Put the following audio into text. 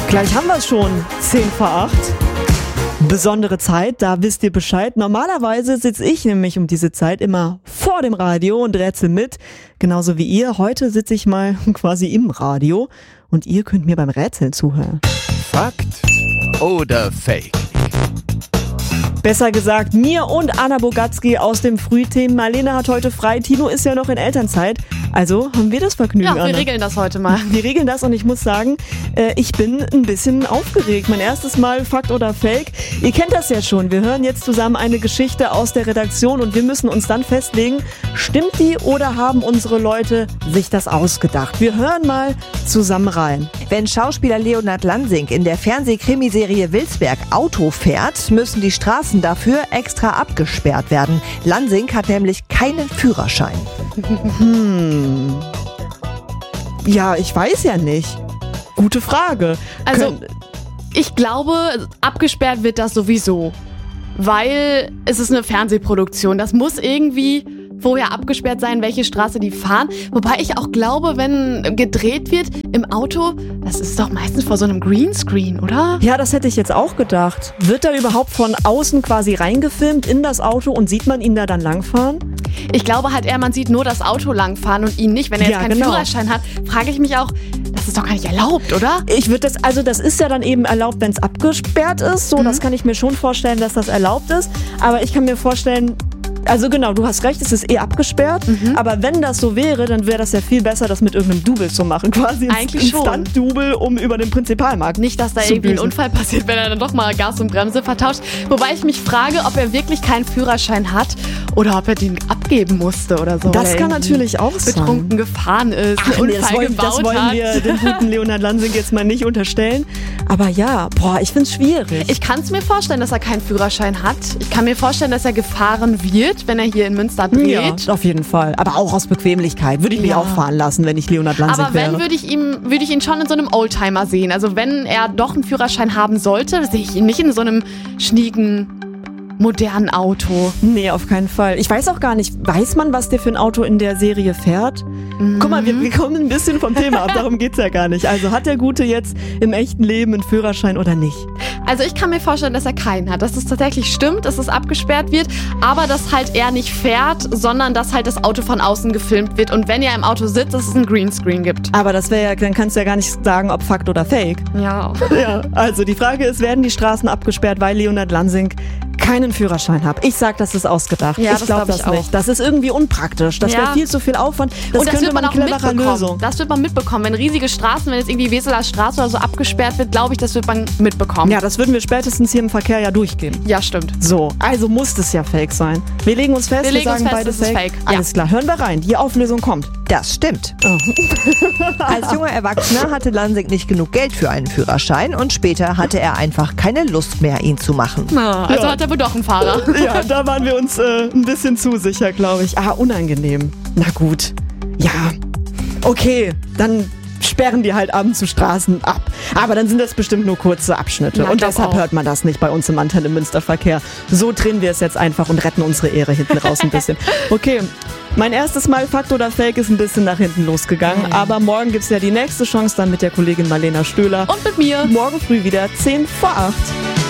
Gleich haben wir es schon. 10 vor 8. Besondere Zeit, da wisst ihr Bescheid. Normalerweise sitze ich nämlich um diese Zeit immer vor dem Radio und rätsel mit. Genauso wie ihr. Heute sitze ich mal quasi im Radio und ihr könnt mir beim Rätseln zuhören. Fakt oder Fake? Besser gesagt, mir und Anna Bogatzky aus dem Frühteam. Marlene hat heute frei, Tino ist ja noch in Elternzeit. Also haben wir das Vergnügen, Ja, wir Anna. regeln das heute mal. Wir regeln das und ich muss sagen, ich bin ein bisschen aufgeregt. Mein erstes Mal Fakt oder Fake. Ihr kennt das ja schon. Wir hören jetzt zusammen eine Geschichte aus der Redaktion und wir müssen uns dann festlegen, stimmt die oder haben unsere Leute sich das ausgedacht? Wir hören mal zusammen rein. Wenn Schauspieler Leonard Lansing in der Fernsehkrimiserie Wilsberg Auto fährt, müssen die Straßen dafür extra abgesperrt werden. Lansing hat nämlich keinen Führerschein. Ja, ich weiß ja nicht. Gute Frage. Also, ich glaube, abgesperrt wird das sowieso. Weil es ist eine Fernsehproduktion. Das muss irgendwie vorher abgesperrt sein, welche Straße die fahren. Wobei ich auch glaube, wenn gedreht wird im Auto, das ist doch meistens vor so einem Greenscreen, oder? Ja, das hätte ich jetzt auch gedacht. Wird da überhaupt von außen quasi reingefilmt in das Auto und sieht man ihn da dann langfahren? Ich glaube halt eher, man sieht nur das Auto langfahren und ihn nicht. Wenn er jetzt keinen Führerschein hat, frage ich mich auch, das ist doch gar nicht erlaubt, oder? Ich würde das ist ja dann eben erlaubt, wenn es abgesperrt ist. So, das kann ich mir schon vorstellen, dass das erlaubt ist. Aber ich kann mir vorstellen, also genau, du hast recht, es ist abgesperrt. Aber wenn das so wäre, dann wäre das ja viel besser, das mit irgendeinem Double zu machen. Quasi Eigentlich ein Stunt-Double, um über den Prinzipalmarkt nicht, dass da irgendwie ein Unfall passiert, wenn er dann doch mal Gas und Bremse vertauscht. Wobei ich mich frage, ob er wirklich keinen Führerschein hat oder ob er den abgeben musste oder so. Das kann natürlich auch sein. Betrunken gefahren ist, einen Unfall gebaut das wollen wir dem guten Leonard Lansing jetzt mal nicht unterstellen. Aber ja, ich finde es schwierig. Ich kann es mir vorstellen, dass er keinen Führerschein hat. Ich kann mir vorstellen, dass er gefahren wird, wenn er hier in Münster dreht. Ja, auf jeden Fall. Aber auch aus Bequemlichkeit. Würde ich mich auch fahren lassen, wenn ich Leonard Lansing wäre. Aber wenn, würde ich ihn schon in so einem Oldtimer sehen. Also wenn er doch einen Führerschein haben sollte, sehe ich ihn nicht in so einem schnieken, modernen Auto. Nee, auf keinen Fall. Ich weiß auch gar nicht, weiß man, was der für ein Auto in der Serie fährt? Guck mal, wir kommen ein bisschen vom Thema ab, darum geht's ja gar nicht. Also hat der Gute jetzt im echten Leben einen Führerschein oder nicht? Also ich kann mir vorstellen, dass er keinen hat. Dass es tatsächlich stimmt, dass es abgesperrt wird, aber dass halt er nicht fährt, sondern dass halt das Auto von außen gefilmt wird und wenn er im Auto sitzt, dass es einen Greenscreen gibt. Aber das wäre ja, dann kannst du ja gar nicht sagen, ob Fakt oder Fake. Ja. Ja, also die Frage ist, werden die Straßen abgesperrt, weil Leonard Lansing keinen Führerschein hat? Ich sag, das ist ausgedacht. Ja, ich glaube das nicht. Auch. Das ist irgendwie unpraktisch. Das wäre viel zu viel Aufwand. Das könnte man eine clevere Lösung. Das wird man mitbekommen. Wenn riesige Straßen, wenn jetzt irgendwie Weseler Straße oder so abgesperrt wird, glaube ich, das wird man mitbekommen. Ja, das würden wir spätestens hier im Verkehr ja durchgehen. Ja, stimmt. So, also muss das ja Fake sein. Wir legen uns fest, wir sagen beide Fake. Alles klar, hören wir rein. Die Auflösung kommt. Das stimmt. Als junger Erwachsener hatte Lansing nicht genug Geld für einen Führerschein und später hatte er einfach keine Lust mehr, ihn zu machen. Also hat er wohl doch einen Fahrer. Ja, da waren wir uns ein bisschen zu sicher, glaube ich. Unangenehm. Na gut. Ja. Okay, dann sperren die halt ab und zu Straßen ab. Aber dann sind das bestimmt nur kurze Abschnitte. Ja, und deshalb hört man das nicht bei uns im Antenne Münsterverkehr. So drehen wir es jetzt einfach und retten unsere Ehre hinten raus ein bisschen. Okay, mein erstes Mal Fakt oder Fake ist ein bisschen nach hinten losgegangen. Aber morgen gibt es ja die nächste Chance dann mit der Kollegin Marlena Stöhler. Und mit mir. Morgen früh wieder 10 vor 8.